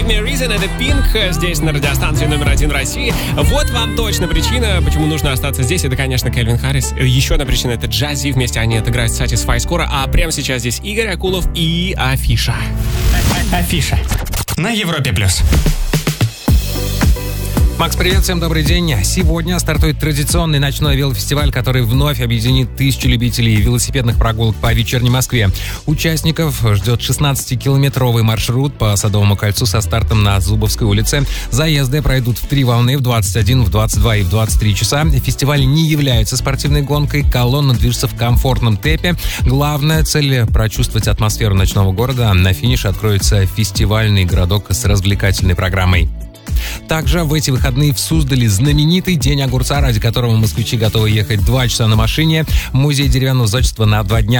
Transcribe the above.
Give Me a Reason, это Pink, здесь на радиостанции номер 1 России. Вот вам точно причина, почему нужно остаться здесь. Это, конечно, Кельвин Харрис. Еще одна причина — это Джази. Вместе они отыграют Satisfy скоро. А прямо сейчас здесь Игорь Акулов и Афиша. Афиша на Европе+. Макс, привет, всем добрый день. Сегодня стартует традиционный ночной велофестиваль, который вновь объединит тысячи любителей велосипедных прогулок по вечерней Москве. Участников ждет 16-километровый маршрут по Садовому кольцу со стартом на Зубовской улице. Заезды пройдут в 3 волны, в 21, в 22 и в 23 часа. Фестиваль не является спортивной гонкой, колонна движется в комфортном темпе. Главная цель — прочувствовать атмосферу ночного города. На финише откроется фестивальный городок с развлекательной программой. Также в эти выходные в Суздале знаменитый День огурца, ради которого москвичи готовы ехать 2 часа на машине. Музей деревянного зодчества на 2 дня.